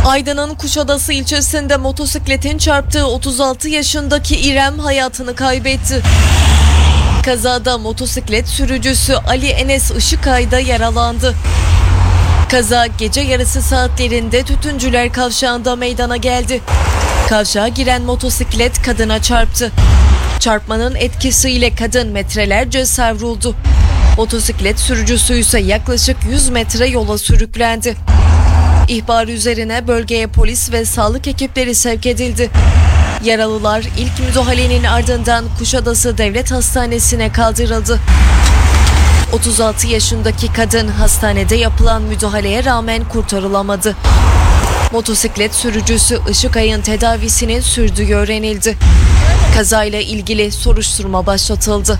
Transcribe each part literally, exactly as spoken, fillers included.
Aydın'ın Kuşadası ilçesinde motosikletin çarptığı otuz altı yaşındaki İrem hayatını kaybetti. Kazada motosiklet sürücüsü Ali Enes Işıkay da yaralandı. Kaza gece yarısı saatlerinde Tütüncüler Kavşağı'nda meydana geldi. Kavşağa giren motosiklet kadına çarptı. Çarpmanın etkisiyle kadın metrelerce savruldu. Motosiklet sürücüsü ise yaklaşık yüz metre yola sürüklendi. İhbar üzerine bölgeye polis ve sağlık ekipleri sevk edildi. Yaralılar ilk müdahalenin ardından Kuşadası Devlet Hastanesi'ne kaldırıldı. otuz altı yaşındaki kadın hastanede yapılan müdahaleye rağmen kurtarılamadı. Motosiklet sürücüsü Işıkay'ın tedavisinin sürdüğü öğrenildi. Kazayla ilgili soruşturma başlatıldı.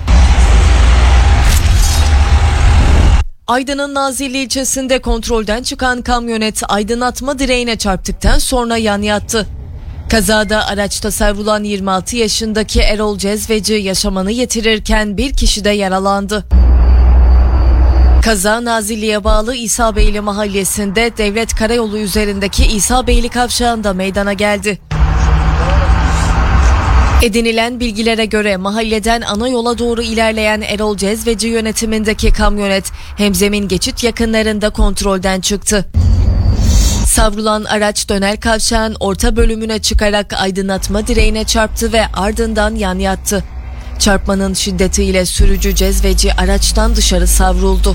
Aydın'ın Nazilli ilçesinde kontrolden çıkan kamyonet aydınlatma direğine çarptıktan sonra yan yattı. Kazada araçta savrulan yirmi altı yaşındaki Erol Cezveci yaşamını yitirirken bir kişi de yaralandı. Kaza Nazilli'ye bağlı İsabeyli mahallesinde Devlet Karayolu üzerindeki İsabeyli kavşağında meydana geldi. Edinilen bilgilere göre mahalleden ana yola doğru ilerleyen Erol Cezveci yönetimindeki kamyonet hemzemin geçit yakınlarında kontrolden çıktı. Savrulan araç döner kavşağın orta bölümüne çıkarak aydınlatma direğine çarptı ve ardından yan yattı. Çarpmanın şiddetiyle sürücü Cezveci araçtan dışarı savruldu.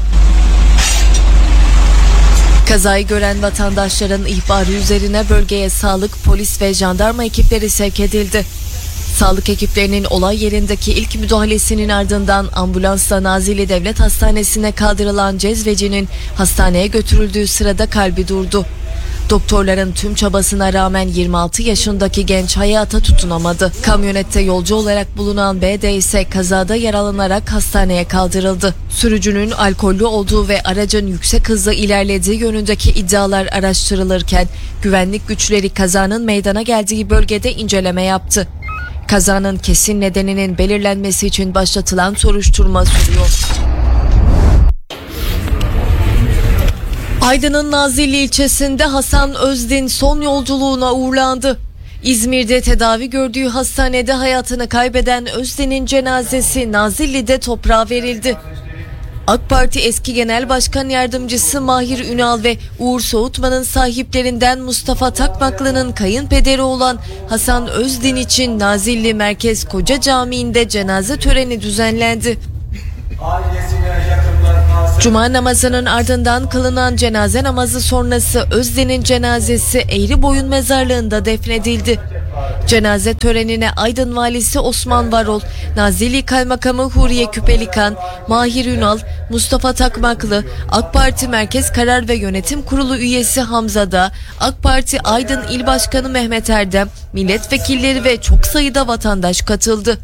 Kazayı gören vatandaşların ihbarı üzerine bölgeye sağlık, polis ve jandarma ekipleri sevk edildi. Sağlık ekiplerinin olay yerindeki ilk müdahalesinin ardından ambulansla Nazilli Devlet Hastanesi'ne kaldırılan Cezveci'nin hastaneye götürüldüğü sırada kalbi durdu. Doktorların tüm çabasına rağmen yirmi altı yaşındaki genç hayata tutunamadı. Kamyonette yolcu olarak bulunan B D ise kazada yaralanarak hastaneye kaldırıldı. Sürücünün alkollü olduğu ve aracın yüksek hızla ilerlediği yönündeki iddialar araştırılırken güvenlik güçleri kazanın meydana geldiği bölgede inceleme yaptı. Kazanın kesin nedeninin belirlenmesi için başlatılan soruşturma sürüyor. Aydın'ın Nazilli ilçesinde Hasan Özdin son yolculuğuna uğurlandı. İzmir'de tedavi gördüğü hastanede hayatını kaybeden Özdin'in cenazesi Nazilli'de toprağa verildi. AK Parti eski Genel Başkan Yardımcısı Mahir Ünal ve Uğur Soğutman'ın sahiplerinden Mustafa Takmaklı'nın kayınpederi olan Hasan Özdin için Nazilli Merkez Koca Camii'nde cenaze töreni düzenlendi. Cuma namazının ardından kılınan cenaze namazı sonrası Özdin'in cenazesi Eğriboyun mezarlığında defnedildi. Cenaze törenine Aydın Valisi Osman Varol, Nazilli Kaymakamı Huriye Küpelikan, Mahir Ünal, Mustafa Takmaklı, AK Parti Merkez Karar ve Yönetim Kurulu üyesi Hamza Dağ, AK Parti Aydın İl Başkanı Mehmet Erdem, milletvekilleri ve çok sayıda vatandaş katıldı.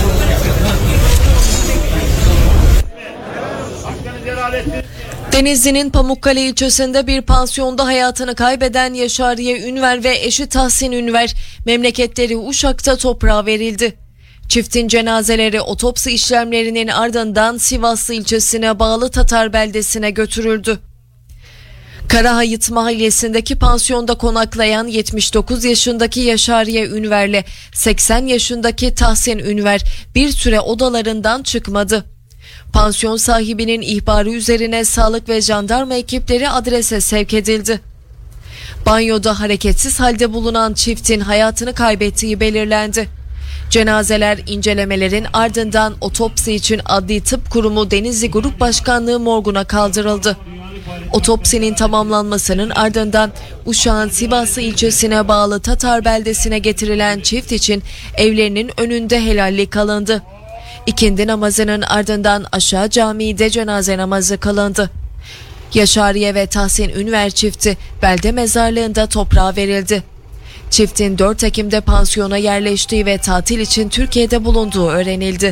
Denizli'nin Pamukkale ilçesinde bir pansiyonda hayatını kaybeden Yaşariye Ünver ve eşi Tahsin Ünver memleketleri Uşak'ta toprağa verildi. Çiftin cenazeleri otopsi işlemlerinin ardından Sivaslı ilçesine bağlı Tatar beldesine götürüldü. Karahayıt mahallesindeki pansiyonda konaklayan yetmiş dokuz yaşındaki Yaşariye Ünver'le seksen yaşındaki Tahsin Ünver bir süre odalarından çıkmadı. Pansiyon sahibinin ihbarı üzerine sağlık ve jandarma ekipleri adrese sevk edildi. Banyoda hareketsiz halde bulunan çiftin hayatını kaybettiği belirlendi. Cenazeler incelemelerin ardından otopsi için Adli Tıp Kurumu Denizli Grup Başkanlığı morguna kaldırıldı. Otopsinin tamamlanmasının ardından Uşak'ın Sivaslı ilçesine bağlı Tatar beldesine getirilen çift için evlerinin önünde helallik alındı. İkindi namazının ardından aşağı camide cenaze namazı kılındı. Yaşariye ve Tahsin Ünver çifti belde mezarlığında toprağa verildi. Çiftin dört Ekim'de pansiyona yerleştiği ve tatil için Türkiye'de bulunduğu öğrenildi.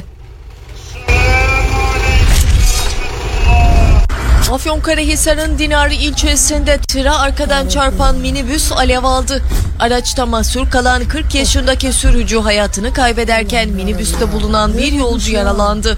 Afyonkarahisar'ın Dinari ilçesinde tıra arkadan çarpan minibüs alev aldı. Araçta mahsur kalan kırk yaşındaki sürücü hayatını kaybederken minibüste bulunan bir yolcu yaralandı.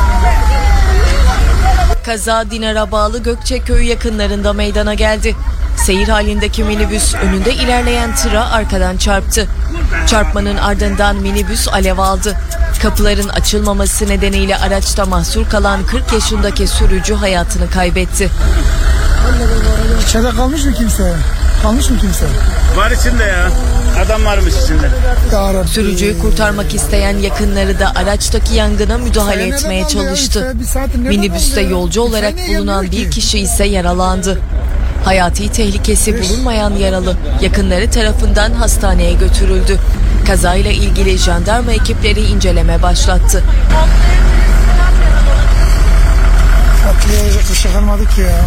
Kaza Dinar'a bağlı Gökçeköy yakınlarında meydana geldi. Seyir halindeki minibüs önünde ilerleyen tıra arkadan çarptı. Çarpmanın ardından minibüs alev aldı. Kapıların açılmaması nedeniyle araçta mahsur kalan kırk yaşındaki sürücü hayatını kaybetti. İçeride kalmış mı kimse? Kalmış mı kimse? Var içinde ya. Adam varmış içinde. Sürücüyü kurtarmak isteyen yakınları da araçtaki yangına müdahale etmeye çalıştı. Minibüste yolcu olarak bulunan bir kişi ise yaralandı. Hayati tehlikesi bulunmayan yaralı yakınları tarafından hastaneye götürüldü. Kazayla ilgili jandarma ekipleri inceleme başlattı. Patlayacak bir şey kalmadı ki ya.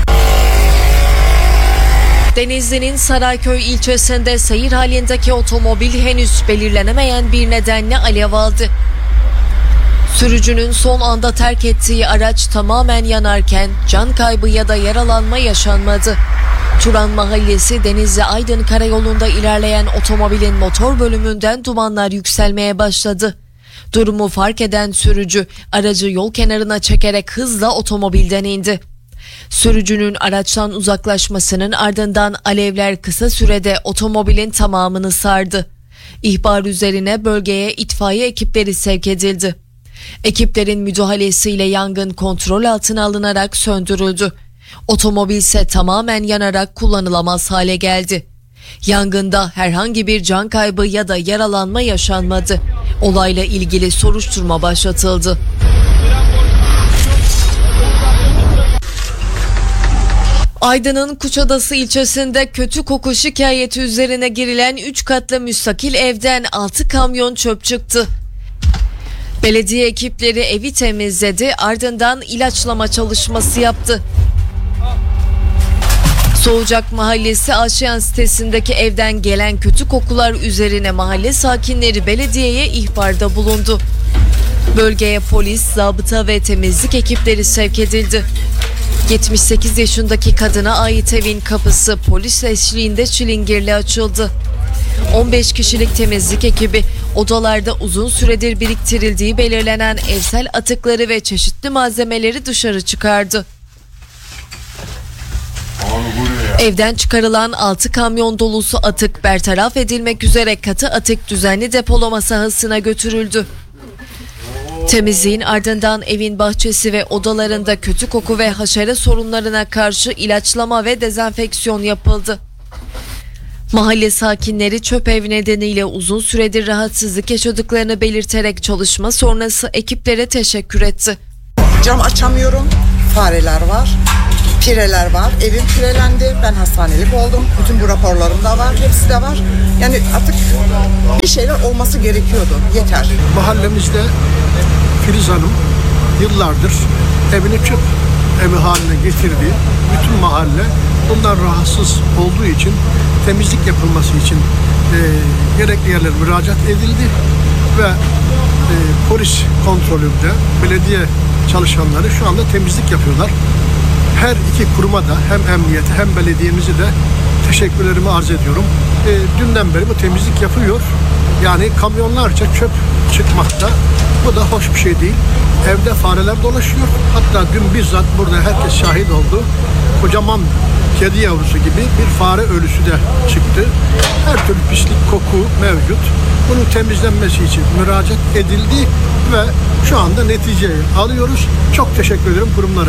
Denizli'nin Sarayköy ilçesinde seyir halindeki otomobil henüz belirlenemeyen bir nedenle alev aldı. Sürücünün son anda terk ettiği araç tamamen yanarken can kaybı ya da yaralanma yaşanmadı. Turan Mahallesi Denizli Aydın Karayolu'nda ilerleyen otomobilin motor bölümünden dumanlar yükselmeye başladı. Durumu fark eden sürücü aracı yol kenarına çekerek hızla otomobilden indi. Sürücünün araçtan uzaklaşmasının ardından alevler kısa sürede otomobilin tamamını sardı. İhbar üzerine bölgeye itfaiye ekipleri sevk edildi. Ekiplerin müdahalesiyle yangın kontrol altına alınarak söndürüldü. Otomobil ise tamamen yanarak kullanılamaz hale geldi. Yangında herhangi bir can kaybı ya da yaralanma yaşanmadı. Olayla ilgili soruşturma başlatıldı. Aydın'ın Kuşadası ilçesinde kötü koku şikayeti üzerine girilen üç katlı müstakil evden altı kamyon çöp çıktı. Belediye ekipleri evi temizledi, ardından ilaçlama çalışması yaptı. Soğucak Mahallesi Aşiyan sitesindeki evden gelen kötü kokular üzerine mahalle sakinleri belediyeye ihbarda bulundu. Bölgeye polis, zabıta ve temizlik ekipleri sevk edildi. yetmiş sekiz yaşındaki kadına ait evin kapısı polis eşliğinde çilingirle açıldı. on beş kişilik temizlik ekibi odalarda uzun süredir biriktirildiği belirlenen evsel atıkları ve çeşitli malzemeleri dışarı çıkardı. Evden çıkarılan altı kamyon dolusu atık bertaraf edilmek üzere katı atık düzenli depolama sahasına götürüldü. Temizliğin ardından evin bahçesi ve odalarında kötü koku ve haşere sorunlarına karşı ilaçlama ve dezenfeksiyon yapıldı. Mahalle sakinleri çöp ev nedeniyle uzun süredir rahatsızlık yaşadıklarını belirterek çalışma sonrası ekiplere teşekkür etti. Cam açamıyorum, fareler var, pireler var, evim pirelendi, ben hastanelik oldum, bütün bu raporlarım da var, hepsi de var. Yani artık bir şeyler olması gerekiyordu, yeter. Mahallemizde Filiz Hanım yıllardır evini çöp evi haline getirdiği bütün mahalle bundan rahatsız olduğu için temizlik yapılması için e, gerekli yerlere müracaat edildi ve e, polis kontrolünde belediye çalışanları şu anda temizlik yapıyorlar. Her iki kuruma da hem emniyete hem belediyemizi de teşekkürlerimi arz ediyorum. E, dünden beri bu temizlik yapılıyor. Yani kamyonlarca çöp çıkmakta. Bu da hoş bir şey değil. Evde fareler dolaşıyor. Hatta dün bizzat burada herkes şahit oldu. Kocaman kedi yavrusu gibi bir fare ölüsü de çıktı. Her türlü pislik, koku mevcut. Bunun temizlenmesi için müracaat edildi ve şu anda neticeyi alıyoruz. Çok teşekkür ederim kurumlara.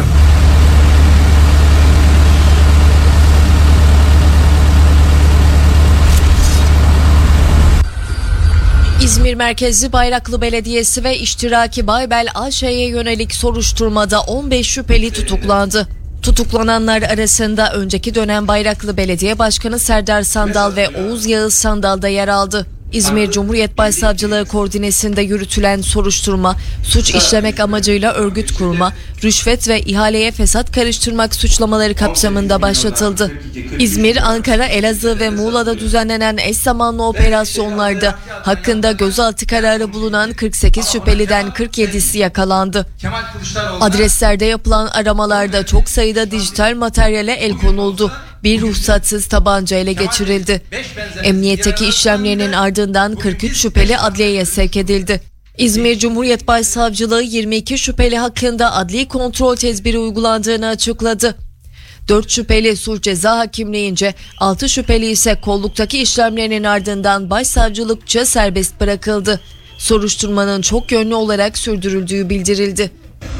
İzmir merkezli Bayraklı Belediyesi ve İştiraki Baybel A Ş'ye yönelik soruşturmada on beş şüpheli tutuklandı. Tutuklananlar arasında önceki dönem Bayraklı Belediye Başkanı Serdar Sandal ve Oğuz Yağız Sandal da yer aldı. İzmir Cumhuriyet Başsavcılığı koordinesinde yürütülen soruşturma, suç işlemek amacıyla örgüt kurma, rüşvet ve ihaleye fesat karıştırmak suçlamaları kapsamında başlatıldı. İzmir, Ankara, Elazığ ve Muğla'da düzenlenen eş zamanlı operasyonlarda hakkında gözaltı kararı bulunan kırk sekiz şüpheliden kırk yedisi yakalandı. Adreslerde yapılan aramalarda çok sayıda dijital materyale el konuldu. Bir ruhsatsız tabanca ele geçirildi. Emniyetteki işlemlerinin ardından kırk üç şüpheli adliyeye sevk edildi. İzmir Cumhuriyet Başsavcılığı yirmi iki şüpheli hakkında adli kontrol tedbiri uygulandığını açıkladı. dört şüpheli suç ceza hakimleyince altı şüpheli ise kolluktaki işlemlerinin ardından başsavcılıkça serbest bırakıldı. Soruşturmanın çok yönlü olarak sürdürüldüğü bildirildi.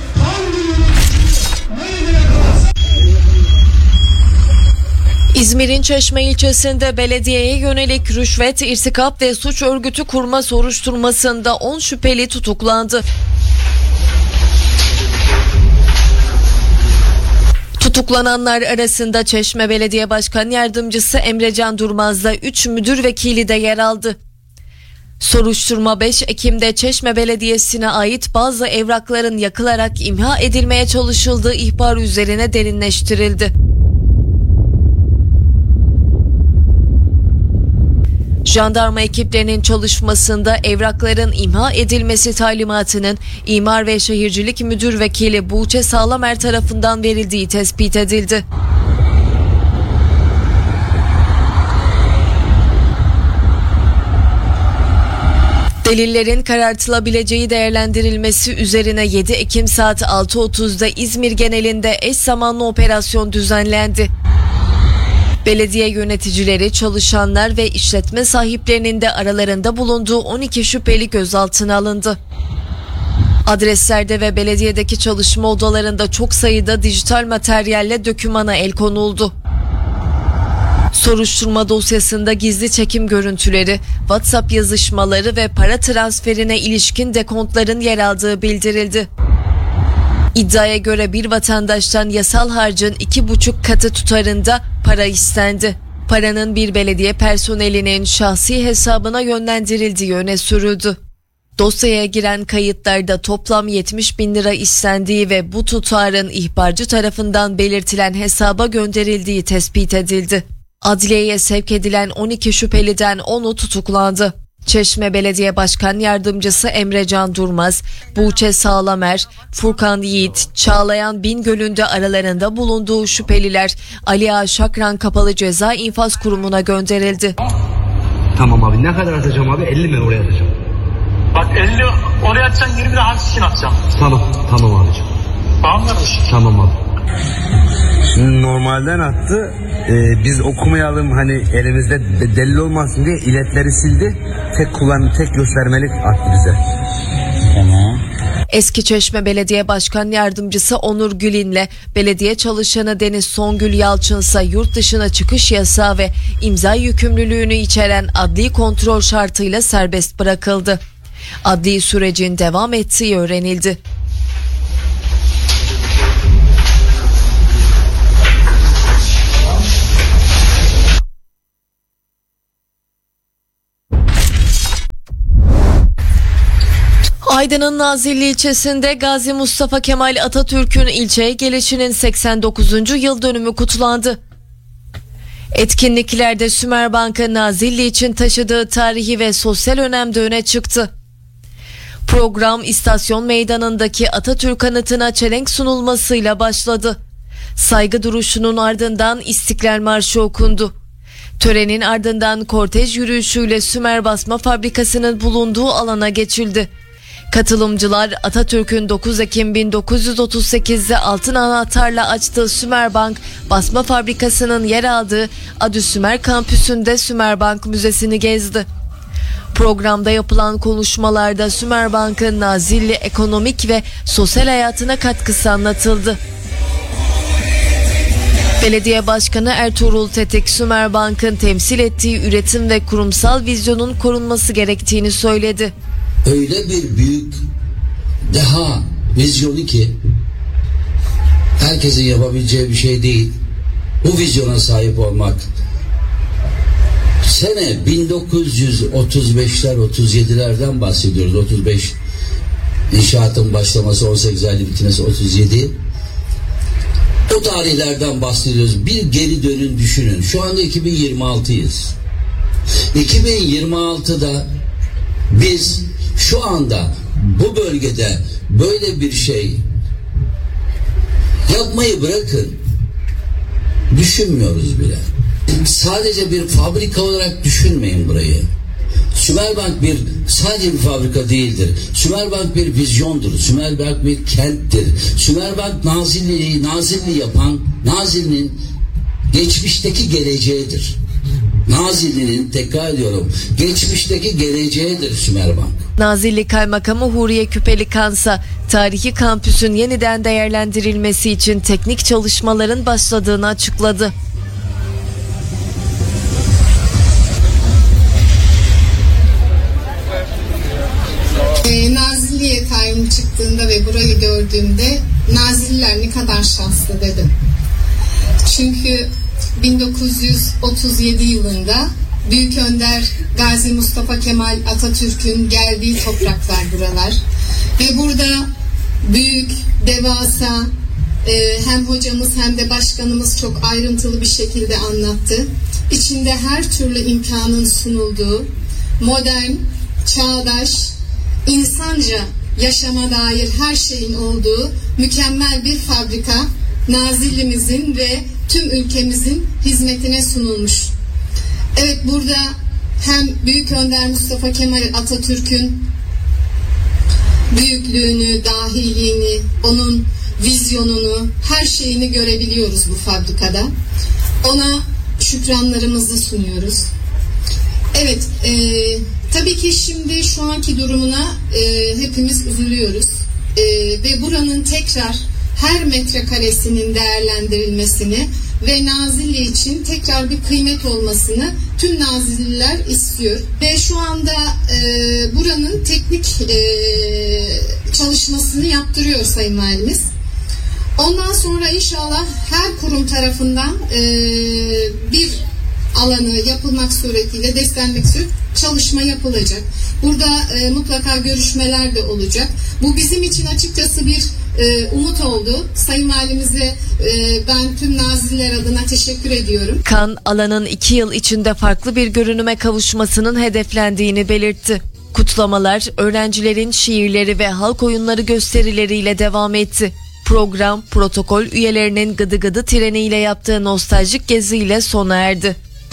İzmir'in Çeşme ilçesinde belediyeye yönelik rüşvet, irtikap ve suç örgütü kurma soruşturmasında on şüpheli tutuklandı. Tutuklananlar arasında Çeşme Belediye Başkan Yardımcısı Emrecan Durmaz'la üç müdür vekili de yer aldı. Soruşturma beş Ekim'de Çeşme Belediyesi'ne ait bazı evrakların yakılarak imha edilmeye çalışıldığı ihbar üzerine derinleştirildi. Jandarma ekiplerinin çalışmasında evrakların imha edilmesi talimatının İmar ve Şehircilik Müdür Vekili Buğçe Sağlamer tarafından verildiği tespit edildi. Delillerin karartılabileceği değerlendirilmesi üzerine yedi Ekim saat altı otuzda İzmir genelinde eş zamanlı operasyon düzenlendi. Belediye yöneticileri, çalışanlar ve işletme sahiplerinin de aralarında bulunduğu on iki şüpheli gözaltına alındı. Adreslerde ve belediyedeki çalışma odalarında çok sayıda dijital materyalle dokümana el konuldu. Soruşturma dosyasında gizli çekim görüntüleri, WhatsApp yazışmaları ve para transferine ilişkin dekontların yer aldığı bildirildi. İddiaya göre bir vatandaştan yasal harcın iki buçuk katı tutarında para istendi. Paranın bir belediye personelinin şahsi hesabına yönlendirildiği öne sürüldü. Dosyaya giren kayıtlarda toplam yetmiş bin lira istendiği ve bu tutarın ihbarcı tarafından belirtilen hesaba gönderildiği tespit edildi. Adliyeye sevk edilen on iki şüpheliden onu tutuklandı. Çeşme Belediye Başkan Yardımcısı Emrecan Durmaz, Buğçe Sağlamer, Furkan Yiğit, Çağlayan Bingöl'ünde aralarında bulunduğu şüpheliler Ali Ağa Şakran Kapalı Ceza İnfaz Kurumu'na gönderildi. Tamam abi, ne kadar atacağım abi? elli mi oraya atacağım? Bak elli oraya atacaksın, yirmi de hangisi için atacağım? Tamam, tamam abicim. Tamam kardeşim. Tamam abi. Şimdi normalden attı. Ee, biz okumayalım, hani elimizde delil olmasın diye iletleri sildi. Tek kullanım, tek göstermelik attı bize. Tamam. Eski Çeşme Belediye Başkan Yardımcısı Onur Gülin'le belediye çalışanı Deniz Songül Yalçın'sa yurt dışına çıkış yasağı ve imza yükümlülüğünü içeren adli kontrol şartıyla serbest bırakıldı. Adli sürecin devam ettiği öğrenildi. Aydın'ın Nazilli ilçesinde Gazi Mustafa Kemal Atatürk'ün ilçeye gelişinin seksen dokuzuncu yıl dönümü kutlandı. Etkinliklerde Sümerbank'ın Nazilli için taşıdığı tarihi ve sosyal önem de öne çıktı. Program istasyon meydanındaki Atatürk anıtına çelenk sunulmasıyla başladı. Saygı duruşunun ardından İstiklal Marşı okundu. Törenin ardından kortej yürüyüşüyle Sümer Basma Fabrikası'nın bulunduğu alana geçildi. Katılımcılar Atatürk'ün dokuz Ekim bin dokuz yüz otuz sekiz'de altın anahtarla açtığı Sümerbank Basma Fabrikası'nın yer aldığı Adü Sümer kampüsünde Sümerbank Müzesi'ni gezdi. Programda yapılan konuşmalarda Sümerbank'ın Nazilli ekonomik ve sosyal hayatına katkısı anlatıldı. Belediye Başkanı Ertuğrul Tetik, Sümerbank'ın temsil ettiği üretim ve kurumsal vizyonun korunması gerektiğini söyledi. Öyle bir büyük deha vizyonu ki herkesin yapabileceği bir şey değil. Bu vizyona sahip olmak. Sene bin dokuz yüz otuz beş'ler otuz yedi'lerden bahsediyoruz. otuz beş inşaatın başlaması, on sekiz ayda bitmesi otuz yedi. O tarihlerden bahsediyoruz. Bir geri dönün, düşünün. Şu anda iki bin yirmi altı'yız. iki bin yirmi altı'da biz şu anda bu bölgede böyle bir şey yapmayı bırakın, düşünmüyoruz bile. Sadece bir fabrika olarak düşünmeyin burayı. Sümerbank bir sadece bir fabrika değildir. Sümerbank bir vizyondur. Sümerbank bir kenttir. Sümerbank Nazilli'yi Nazilli yapan, Nazilli'nin geçmişteki geleceğidir. Nazilli'nin, tekrar ediyorum, geçmişteki geleceğidir Sümerbank. Nazilli Kaymakamı Huriye Küpelikansa, tarihi kampüsün yeniden değerlendirilmesi için teknik çalışmaların başladığını açıkladı. Ee, Nazilli'ye tayin çıktığında ve burayı gördüğümde Nazilliler ne kadar şanslı dedim. Çünkü bin dokuz yüz otuz yedi yılında Büyük Önder Gazi Mustafa Kemal Atatürk'ün geldiği topraklar buralar. Ve burada büyük, devasa e, hem hocamız hem de başkanımız çok ayrıntılı bir şekilde anlattı. İçinde her türlü imkanın sunulduğu, modern, çağdaş, insanca yaşama dair her şeyin olduğu mükemmel bir fabrika Nazilli'mizin ve tüm ülkemizin hizmetine sunulmuş. Evet, burada hem Büyük Önder Mustafa Kemal Atatürk'ün büyüklüğünü, dahiliğini, onun vizyonunu, her şeyini görebiliyoruz bu fabrikada. Ona şükranlarımızı sunuyoruz. Evet, e, tabii ki şimdi şu anki durumuna e, hepimiz üzülüyoruz. E, ve buranın tekrar her metrekaresinin değerlendirilmesini ve Nazilli için tekrar bir kıymet olmasını tüm Nazilliler istiyor. Ve şu anda e, buranın teknik e, çalışmasını yaptırıyor Sayın Valimiz. Ondan sonra inşallah her kurum tarafından e, bir alanı yapılmak suretiyle, desteklenmek suretiyle çalışma yapılacak. Burada e, mutlaka görüşmeler de olacak. Bu bizim için açıkçası bir e, umut oldu. Sayın Valimize e, ben tüm Nazilliler adına teşekkür ediyorum. Kan, alanın iki yıl içinde farklı bir görünüme kavuşmasının hedeflendiğini belirtti. Kutlamalar, öğrencilerin şiirleri ve halk oyunları gösterileriyle devam etti. Program, protokol üyelerinin gıdı gıdı treniyle yaptığı nostaljik geziyle sona erdi.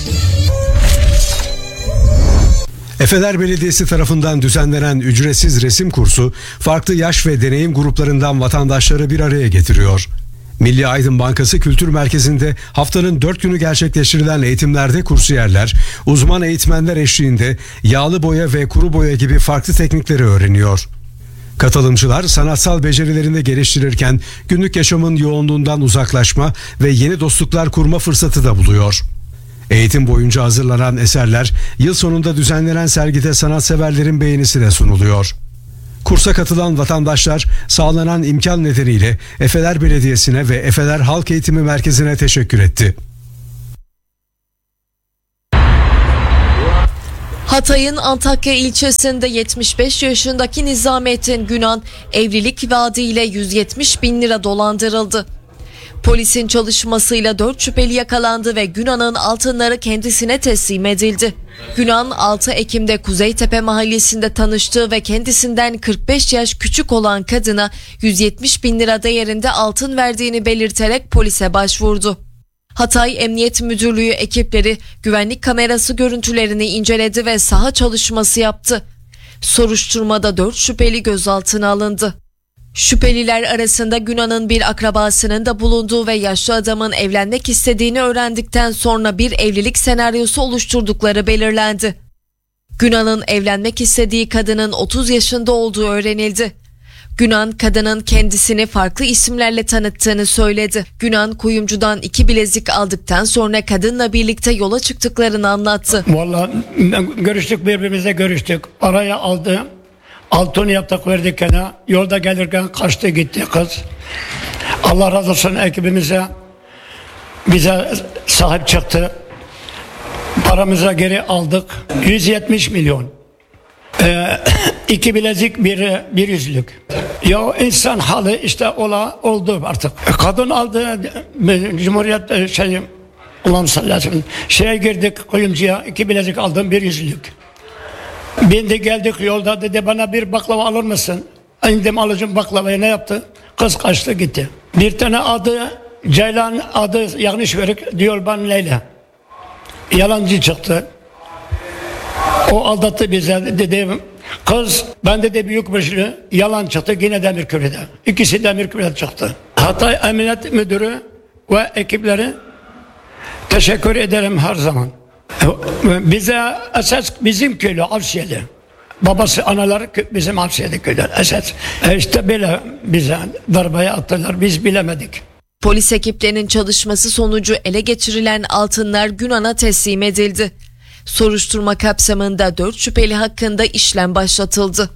Efeler Belediyesi tarafından düzenlenen ücretsiz resim kursu farklı yaş ve deneyim gruplarından vatandaşları bir araya getiriyor. Milli Aydın Bankası Kültür Merkezi'nde haftanın dört günü gerçekleştirilen eğitimlerde kursiyerler, uzman eğitmenler eşliğinde yağlı boya ve kuru boya gibi farklı teknikleri öğreniyor. Katılımcılar sanatsal becerilerini geliştirirken günlük yaşamın yoğunluğundan uzaklaşma ve yeni dostluklar kurma fırsatı da buluyor. Eğitim boyunca hazırlanan eserler yıl sonunda düzenlenen sergide sanatseverlerin beğenisine sunuluyor. Kursa katılan vatandaşlar sağlanan imkan nedeniyle Efeler Belediyesi'ne ve Efeler Halk Eğitimi Merkezi'ne teşekkür etti. Hatay'ın Antakya ilçesinde yetmiş beş yaşındaki Nizamettin Günan evlilik vaadiyle yüz yetmiş bin lira dolandırıldı. Polisin çalışmasıyla dört şüpheli yakalandı ve Günan'ın altınları kendisine teslim edildi. Günan altı Ekim'de Kuzeytepe mahallesinde tanıştığı ve kendisinden kırk beş yaş küçük olan kadına yüz yetmiş bin lira değerinde altın verdiğini belirterek polise başvurdu. Hatay Emniyet Müdürlüğü ekipleri güvenlik kamerası görüntülerini inceledi ve saha çalışması yaptı. Soruşturmada dört şüpheli gözaltına alındı. Şüpheliler arasında Günan'ın bir akrabasının da bulunduğu ve yaşlı adamın evlenmek istediğini öğrendikten sonra bir evlilik senaryosu oluşturdukları belirlendi. Günan'ın evlenmek istediği kadının otuz yaşında olduğu öğrenildi. Günan, kadının kendisini farklı isimlerle tanıttığını söyledi. Günan, kuyumcudan iki bilezik aldıktan sonra kadınla birlikte yola çıktıklarını anlattı. Vallahi görüştük, birbirimize görüştük. Araya aldı. Altın yaptık, verdik kenara. Yolda gelirken kaçtı gitti kız. Allah razı olsun ekibimize, bize sahip çıktı. Paramıza geri aldık. yüz yetmiş milyon. Ee, iki bilezik, bir, bir yüzlük. Ya insan hali işte ola oldu artık. Kadın aldı, Cumhuriyet şey, ulan sallallahu şeye girdik kuyumcuya, iki bilezik aldım, bir yüzlük. Bindi geldik yolda, dedi bana bir baklava alır mısın? İndim alacağım baklavayı, ne yaptı? Kız kaçtı gitti. Bir tane adı Ceylan, adı yanlış verip diyor ben Leyla. Yalancı çıktı. O aldattı bize dedim. Kız bende de büyük başlı yalan çıktı yine Demirköy'de. İkisi Demirköy'de çıktı. Hatay Emniyet Müdürü ve ekipleri teşekkür ederim her zaman. Bize esas bizim köylü Avşiyeli. Babası anaları bizim Avşiyeli köyler esas. E işte böyle bize darbeye attılar biz bilemedik. Polis ekiplerinin çalışması sonucu ele geçirilen altınlar Günan'a teslim edildi. Soruşturma kapsamında dört şüpheli hakkında işlem başlatıldı.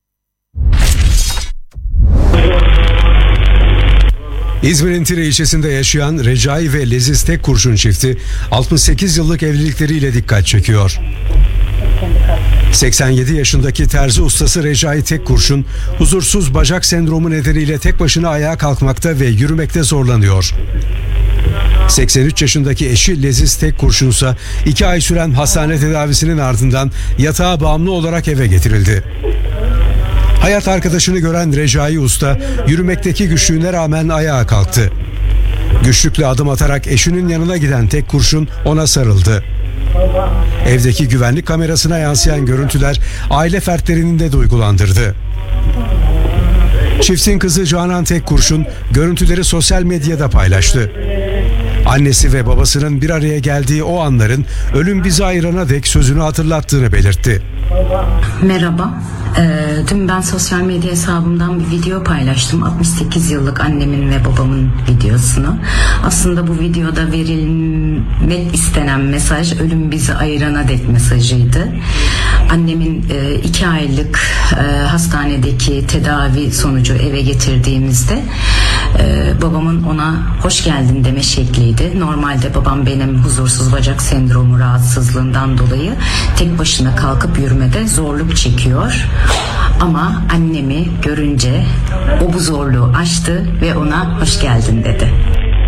İzmir'in Tire ilçesinde yaşayan Recai ve Leziz Tekkurşun çifti altmış sekiz yıllık evlilikleriyle dikkat çekiyor. seksen yedi yaşındaki terzi ustası Recai Tekkurşun huzursuz bacak sendromu nedeniyle tek başına ayağa kalkmakta ve yürümekte zorlanıyor. seksen üç yaşındaki eşi Leziz Tekkurşun ise iki ay süren hastane tedavisinin ardından yatağa bağımlı olarak eve getirildi. Hayat arkadaşını gören Recai Usta yürümekteki güçlüğüne rağmen ayağa kalktı. Güçlükle adım atarak eşinin yanına giden Tekkurşun ona sarıldı. Evdeki güvenlik kamerasına yansıyan görüntüler aile fertlerinin de duygulandırdı. Çiftin kızı Canan Tekkurşun görüntüleri sosyal medyada paylaştı. Annesi ve babasının bir araya geldiği o anların ölüm bizi ayırana dek sözünü hatırlattığını belirtti. Merhaba. Ee, dün ben sosyal medya hesabımdan bir video paylaştım. altmış sekiz yıllık annemin ve babamın videosunu. Aslında bu videoda verilmek istenen mesaj ölüm bizi ayırana dek mesajıydı. Annemin e, iki aylık e, hastanedeki tedavi sonucu eve getirdiğimizde e, babamın ona hoş geldin deme şekliydi. Normalde babam benim huzursuz bacak sendromu rahatsızlığından dolayı tek başına kalkıp yürümede zorluk çekiyor. Ama annemi görünce o bu zorluğu aştı ve ona hoş geldin dedi.